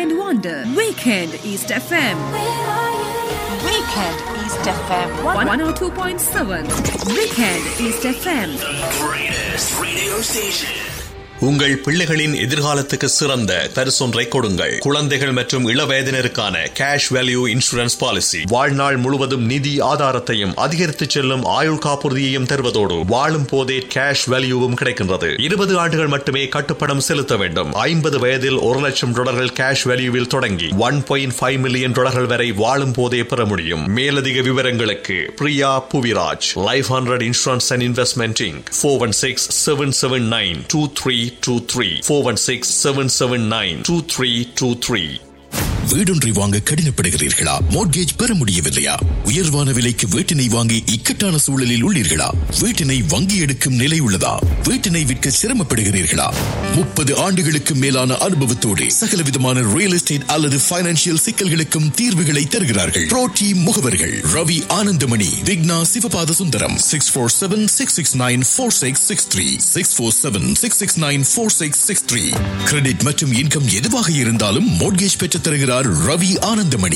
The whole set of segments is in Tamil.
Weekend Wonder. Weekend East FM. Weekend East FM 102.7. Weekend East FM. The greatest radio station. உங்கள் பிள்ளைகளின் எதிர்காலத்துக்கு சிறந்த பரிசொன்றை கொடுங்கள். குழந்தைகள் மற்றும் இளவயதினருக்கான கேஷ் வேல்யூ இன்சூரன்ஸ் பாலிசி வாழ்நாள் முழுவதும் நிதி ஆதாரத்தையும் அதிகரித்து செல்லும் ஆயுள் காப்புறுதியையும் தருவதோடு வாழும் போதே கேஷ் வேல்யூவும் கிடைக்கின்றது. 20 ஆண்டுகள் மட்டுமே கட்டுப்பணம் செலுத்த வேண்டும். 50 வயதில் $1,00,000 கேஷ் வேல்யூவில் தொடங்கி $1.5 மில்லியன் வரை வாழும் போதே பெற முடியும். மேலதிக விவரங்களுக்கு Priya Puviraj, life 100 insurance and investment Inc. 416-779-2323. 416-779-2323. வீடொன்றை வாங்க கடினப்படுகிறீர்களா? மோட்கேஜ் பெற முடியவில்லையா? உயர்வான விலைக்கு வீட்டினை வாங்கி இக்கட்டான சூழலில் உள்ளீர்களா? வீட்டினை வங்கி எடுக்கும் நிலை உள்ளதா? வீட்டினை விற்க சிரமப்படுகிறீர்களா? 30 ஆண்டுகளுக்கு மேலான அனுபவத்தோடு சகலவிதமான ரியல் எஸ்டேட் அல்லது பைனான்சியல் சிக்கல்களுக்கும் தீர்வுகளை தருகிறார்கள். புரோட்டி முகவர்கள் ரவி ஆனந்தமணி, விக்னா சிவபாத சுந்தரம். 647-669-4663. 647-669-4663. கிரெடிட் மற்றும் இன்கம் எதுவாக இருந்தாலும் மோட்கேஜ் பெற்றுத் தருகிறார் Ravi Ananthamani.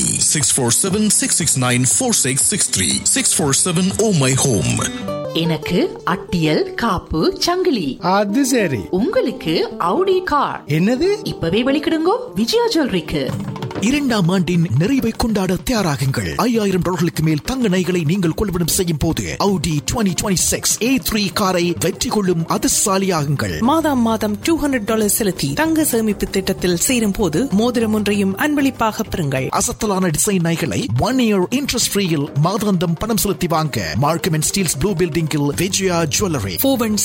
647-669-4663. 647 Oh My Home. எனக்கு அட்டியல் காப்பு சங்கிலி. அது சரி. உங்களுக்கு Audi கார். என்னது? இப்பவே வெளிக்கிடுங்கோ விஜயா ஜுவல்லரிக்கு. 2ஆம் ஆண்டின் நிறைவை கொண்டாட தயாராகுங்கள். $5,000 மேல் தங்க நகைகளை நீங்கள் கொள்வனம் செய்யும் போது Audi 2026 A3 காரை வெற்றி கொள்ளும் அதிர்ஷ்டசாலியாகுங்கள். மாதம் $200 செலுத்தி தங்க சேமிப்பு திட்டத்தில் சேரும் போது மோதிரம் ஒன்றையும் அன்பளிப்பாக பெறுங்கள். அசத்தலான டிசைன் நகைகளை 1 year இன்ட்ரெஸ்ட் ஃப்ரீயில் மாதாந்தம் பணம் செலுத்தி வாங்க மார்க்கம் அண்ட் ஸ்டீல்ஸ் ப்ளூ பில்டிங்கில் Vijaya jewellery.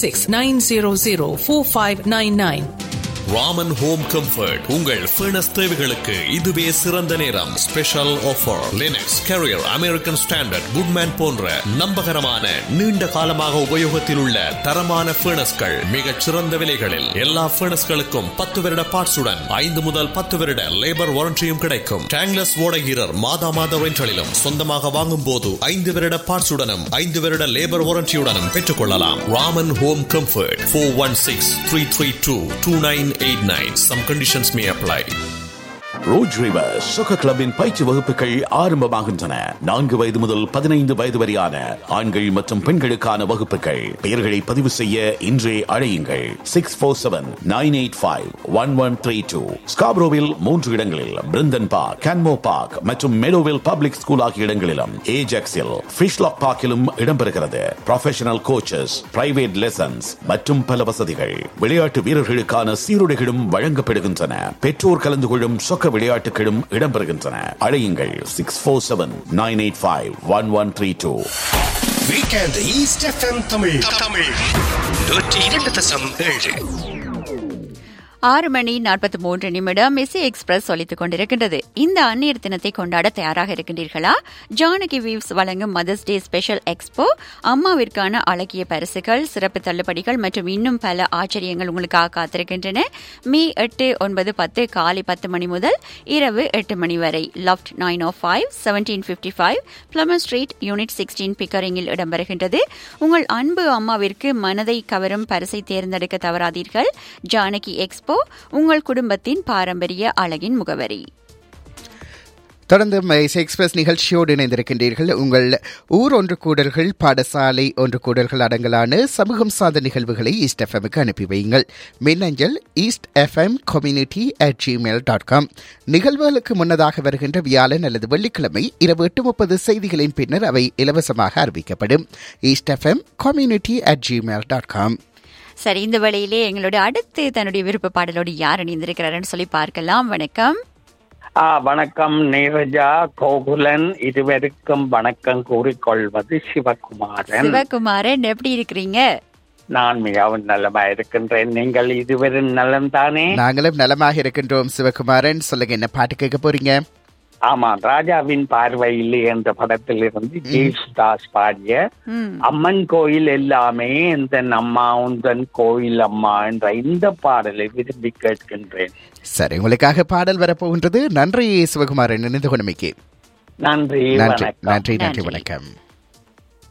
416-900-4599. Raman home comfort உங்கள் ஃபர்னஸ் தேவைகளுக்கு இதுவே சிறந்த நேரம். Special offer. Linux, carrier, American standard, Goodman போன்ற நம்பகரமான நீண்ட காலமாக உபயோகத்தில் உள்ள தரமான ஃபர்னஸ்கள் மிகச் சிறந்த விலைகளில். எல்லா ஃபர்னஸ்களுக்கும் 10 வருட பார்ட்ஸுடன் 5 முதல் 10 வருட லேபர் வாரண்டியும் கிடைக்கும். டேங்லஸ் ஓடகீரர் மாத ரெண்டலிலும் சொந்தமாக வாங்கும் போது 5 வருட பார்ட்ஸுடனும் 5 வருட லேபர் வாரண்டியுடனும் பெற்றுக் கொள்ளலாம். Raman home comfort. 416-332-2989. Some conditions may apply. ரோஜ் river Chokkar கிளப்பின் பயிற்சி வகுப்புகள் ஆரம்பமாகின்றன. 4 வயது முதல் 15 வயது வரையான ஆண்கள் மற்றும் பெண்களுக்கான வகுப்புகள். பெயர்களை பதிவு செய்ய இன்றே அழையுங்கள். 647-985-1132. ஸ்காப்ரோவில் 3 இடங்களில், பிரிந்தன் பார்க், கேன்மோ பார்க் மற்றும் மெடோவில் பப்ளிக் ஸ்கூல் ஆகிய இடங்களிலும், ஏஜாக்ஸில், ஃபிஷ்லாக் பார்க்கிலும் இடம்பெறுகிறது. ப்ரொஃபஷனல் கோச்சஸ், பிரைவேட் லெசன்ஸ் மற்றும் பல வசதிகள். விளையாட்டு வீரர்களுக்கான சீருடைகளும் வழங்கப்படுகின்றன. பெற்றோர் கலந்து கொள்ளும் சொக்க விளையாட்டுகளும் இடம்பெறுகின்றன. அழையுங்கள். 647-985-1132. Weekend East FM Tamil 102.7. 6:43 Messi express சொல்லித்துக் கொண்டிருக்கின்றது. இந்த அந்நியர் தினத்தை கொண்டாட தயாராக இருக்கின்றீர்களா? ஜானகி வீவ்ஸ் வழங்கும் மதர்ஸ் டே ஸ்பெஷல் எக்ஸ்போ, அம்மாவிற்கான அழகிய பரிசுகள், சிறப்பு தள்ளுபடிகள் மற்றும் இன்னும் பல ஆச்சரியங்கள் உங்களுக்காக காத்திருக்கின்றன. மே 8, 9, 10 காலை 10 மணி முதல் இரவு 8 மணி வரை லாஃப்ட் 905 1755 பிளமர் ஸ்ட்ரீட் யூனிட் 16 பிக்கரிங்கில் இடம்பெறுகின்றது. உங்கள் அன்பு அம்மாவிற்கு மனதை கவரும் பரிசை தேர்ந்தெடுக்க தவறாதீர்கள். ஜானகி எக்ஸ்போ, உங்கள் குடும்பத்தின் பாரம்பரிய அழகின் முகவரி. தொடர்ந்து எக்ஸ்பிரஸ் நிகழ்ச்சியோடு இணைந்திருக்கின்றீர்கள். உங்கள் ஊர் ஒன்று கூடல்கள், பாடசாலை ஒன்று கூடல்கள் அடங்கலான சமூகம் சார்ந்த நிகழ்வுகளை ஈஸ்ட் எஃப்எம்க்கு அனுப்பி வையுங்கள். மின்னஞ்சல் eastfmcommunity@gmail.com. நிகழ்வுகளுக்கு முன்னதாக வருகின்ற வியாழன் அல்லது வெள்ளிக்கிழமை இரவு 8:30 செய்திகளின் பின்னர் அவை இலவசமாக அறிவிக்கப்படும். eastfmcommunity@gmail.com. சரி, இந்த வேளையிலே எங்களோட அடுத்து தன்னுடைய விருப்ப பாடலோடு யார் இணைந்திருக்கிறாருன்னு சொல்லி பார்க்கலாம். வணக்கம். வணக்கம் நீரஜா, கோகுலன், இருவருக்கும் வணக்கம் கூறிக்கொள்வது சிவகுமாரன். சிவகுமாரன், எப்படி இருக்கிறீங்க? நான் மிகவும் நலமா இருக்கின்றேன். நீங்கள் இதுவரை நலம் தானே? நாங்களும் நலமாக இருக்கின்றோம். சிவகுமாரன், சொல்லுங்க, என்ன பாட்டு கேட்க போறீங்க? ஆமா, ராஜாவின் பார்வையில் என்ற படத்தில் இருந்து ஜேசுதாஸ் பாடிய அம்மன் கோயில் எல்லாமே இந்த அம்மா உந்தன் கோயில் அம்மா என்ற இந்த பாடலை விரும்பி கேட்கின்றேன். சரி, உங்களுக்காக பாடல் வரப்போகின்றது. நன்றி சிவகுமாரன், இணைந்து கொண்டமைக்கு. நன்றி, நன்றி, நன்றி, வணக்கம்.